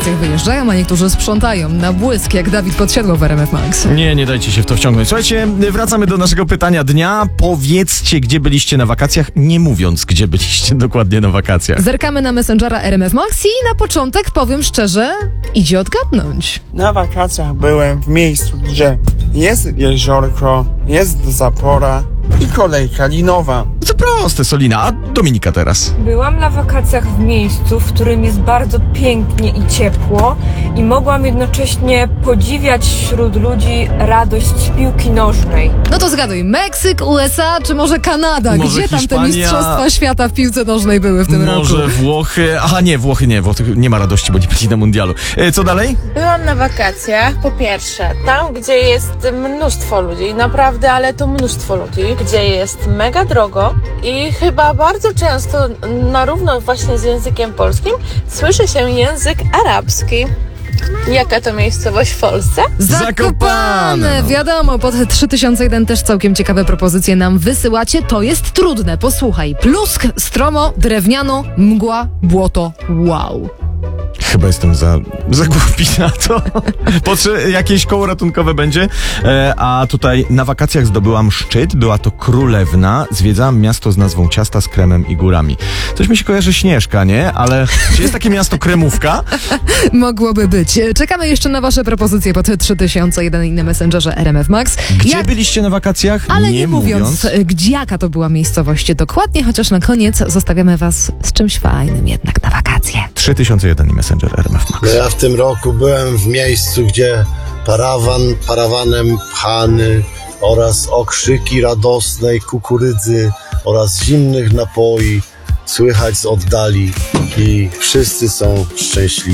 wakacjach wyjeżdżają, a niektórzy sprzątają na błysk, jak Dawid Podsiadło w RMF Max. Nie dajcie się w to wciągnąć. Słuchajcie, wracamy do naszego pytania dnia. Powiedzcie, gdzie byliście na wakacjach, nie mówiąc, gdzie byliście dokładnie na wakacjach. Zerkamy na Messengera RMF Max i na początek, powiem szczerze, idzie odgadnąć. Na wakacjach byłem w miejscu, gdzie jest jeziorko, jest zapora i kolejka linowa. To proste, Solina. A Dominika teraz. Byłam na wakacjach w miejscu, w którym jest bardzo pięknie i ciepło i mogłam jednocześnie podziwiać wśród ludzi radość z piłki nożnej. No to zgaduj, Meksyk, USA czy może Kanada? Może Gdzie tam te Hiszpania? Mistrzostwa Świata w piłce nożnej były w tym roku? Może Włochy? Aha, nie, Włochy nie. Włochy nie ma radości, bo nie byli na mundialu. Co dalej? Byłam na wakacjach, po pierwsze, tam gdzie jest mnóstwo ludzi, naprawdę, ale to mnóstwo ludzi, gdzie jest mega drogo i chyba bardzo często na równo właśnie z językiem polskim słyszy się język arabski. Jaka to miejscowość w Polsce? Zakopane! No. Wiadomo, pod 3001 też całkiem ciekawe propozycje nam wysyłacie. To jest trudne, posłuchaj. Plusk, stromo, drewniano, mgła, błoto, wow. Chyba jestem za głupi na to. Jakieś koło ratunkowe będzie. A tutaj na wakacjach zdobyłam szczyt. Była to Królewna. Zwiedzałam miasto z nazwą ciasta z kremem i górami. Coś mi się kojarzy Śnieżka, nie? Ale czy jest takie miasto Kremówka? Mogłoby być. Czekamy jeszcze na wasze propozycje pod 3001 i na Messengerze RMF Max. Gdzie byliście na wakacjach? Ale nie mówiąc, jaka to była miejscowość dokładnie, chociaż na koniec zostawiamy was z czymś fajnym jednak na wakacje. 3001 i Messenger RMF Max. Ja w tym roku byłem w miejscu, gdzie parawanem pchany oraz okrzyki radosnej kukurydzy oraz zimnych napoi słychać z oddali i wszyscy są szczęśliwi.